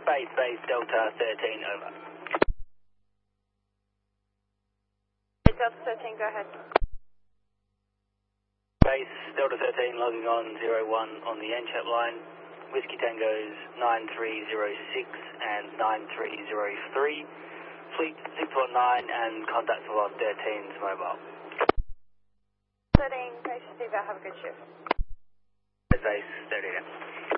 Base Delta 13, over. Delta 13, go ahead. Base Delta 13 logging on 01 on the NCHAT line. Whiskey Tango's 9306 and 9303. Fleet 619 and contact for 13's mobile. 13, Base Steve, have a good shift. Base 13.